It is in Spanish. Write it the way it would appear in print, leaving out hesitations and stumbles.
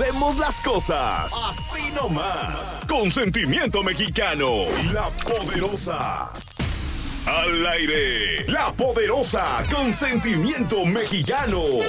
hacemos las cosas así nomás. Consentimiento Mexicano, La Poderosa. Al aire, La Poderosa, Consentimiento Mexicano.